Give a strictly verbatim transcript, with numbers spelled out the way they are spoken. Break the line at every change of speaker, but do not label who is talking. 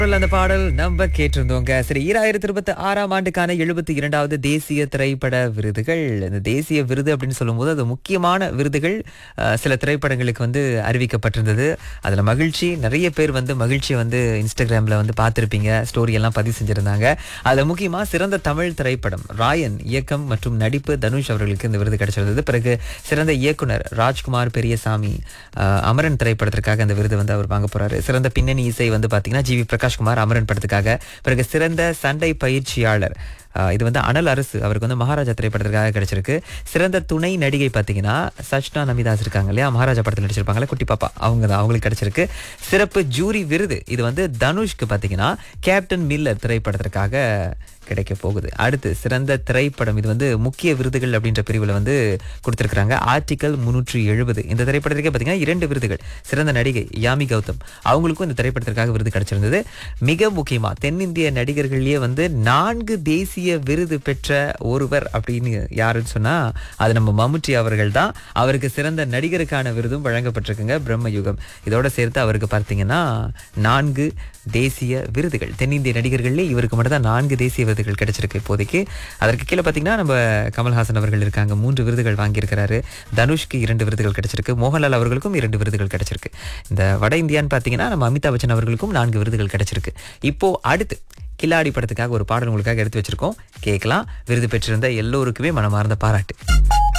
அந்த பாடல் நம்ம கேட்டிருந்தோங்க. சரி, ஈராயிரத்தி இருபத்தி ஆறாம் ஆண்டுக்கான எழுபத்தி இரண்டாவது தேசிய திரைப்பட விருதுகள். இந்த தேசிய விருது அப்படின்னு சொல்லும்போது அது முக்கியமான விருதுகள். அஹ், சில திரைப்படங்களுக்கு வந்து அறிவிக்கப்பட்டிருந்தது. அதுல மகிழ்ச்சி, நிறைய பேர் வந்து மகிழ்ச்சியை வந்து இன்ஸ்டாகிராம்ல வந்து பார்த்திருப்பீங்க, ஸ்டோரி எல்லாம் பதிவு செஞ்சிருந்தாங்க. அதுல முக்கியமா சிறந்த தமிழ் திரைப்படம் ராயன் இயக்கம் மற்றும் நடிப்பு தனுஷ் அவர்களுக்கு இந்த விருது கிடைச்சிருந்தது. பிறகு சிறந்த இயக்குனர் ராஜ்குமார் பெரியசாமி அஹ், அமரன் திரைப்படத்திற்காக அந்த விருது வந்து அவர் வாங்க போறாரு. சிறந்த பின்னணி இசை வந்து பாத்தீங்கன்னா ஜி வி பிரகாஷ் குமார் அமரன் படத்துக்காக. பிறகு சிறந்த சண்டை பயிற்சியாளர், ஆஹ் இது வந்து அனல் அரசு, அவருக்கு வந்து மகாராஜா திரைப்படத்திற்காக கிடைச்சிருக்கு. சிறந்த துணை நடிகை பார்த்தீங்கன்னா சச்னா நமிதாஸ் இருக்காங்க இல்லையா, மகாராஜா படத்தில் நடிச்சிருப்பாங்களே குட்டி பாப்பா, அவங்க தான், அவங்களுக்கு கிடைச்சிருக்கு. சிறப்பு ஜூரி விருது இது வந்து தனுஷ்க்கு பார்த்தீங்கன்னா கேப்டன் மில்லர் திரைப்படத்திற்காக கிடைக்க போகுது. அடுத்து சிறந்த திரைப்படம், இது வந்து முக்கிய விருதுகள் அப்படின்ற பிரிவில் வந்து கொடுத்திருக்காங்க. ஆர்டிகல் முன்னூற்றி எழுபது இந்த திரைப்படத்திற்கே பார்த்தீங்கன்னா இரண்டு விருதுகள். சிறந்த நடிகை யாமி கௌதம், அவங்களுக்கும் இந்த திரைப்படத்திற்காக விருது கிடைச்சிருந்தது. மிக முக்கியமா தென்னிந்திய நடிகர்கள்லயே வந்து நான்கு தேசிய விருது பெற்ற ஒருவர் அப்படின்னு யாருன்னு சொன்னா அது நம்ம மம்முட்டி அவர்கள் தான். அவருக்கு சிறந்த நடிகருக்கான விருதும் வழங்கப்பட்டிருக்குங்க, பிரம்மயுகம். இதோட சேர்த்து அவருக்கு பார்த்தீங்கன்னா நான்கு தேசிய விருதுகள். தென்னிந்திய நடிகர்களே இவருக்கு மட்டும் தான் நான்கு தேசிய விருதுகள் கிடைச்சிருக்கு இப்போதைக்கு. அதற்கு கீழே பார்த்தீங்கன்னா நம்ம கமல்ஹாசன் அவர்கள் இருக்காங்க, மூன்று விருதுகள் வாங்கியிருக்கிறாரு. தனுஷ்க்கு இரண்டு விருதுகள் கிடைச்சிருக்கு. மோகன்லால் அவர்களுக்கும் இரண்டு விருதுகள் கிடைச்சிருக்கு. இந்த வட இந்தியான்னு பார்த்தீங்கன்னா நம்ம அமிதாப் பச்சன் அவர்களுக்கும் நான்கு விருதுகள் கிடைச்சிருக்கு. இப்போ அடுத்து கில்லாடி படத்துக்காக ஒரு பாடல் உங்களுக்காக எடுத்து வச்சிருக்கோம், கேட்கலாம். விருது பெற்றிருந்த எல்லோருக்குமே மனமார்ந்த பாராட்டு.